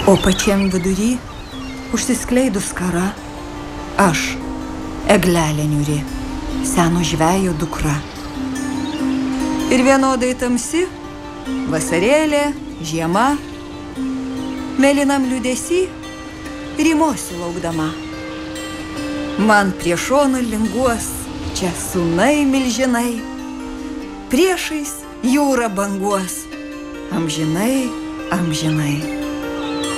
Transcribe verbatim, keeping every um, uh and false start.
O pačiam vidury, užsiskleidus kara, aš, eglelė niūri, seno žvejo dukra. Ir vienodai tamsi, vasarėlė, žiema, mėlynam liūdesy, rymosiu laukdama. Man prie šono linguos čia sūnai milžinai, priešais jūra banguos, amžinai, amžinai.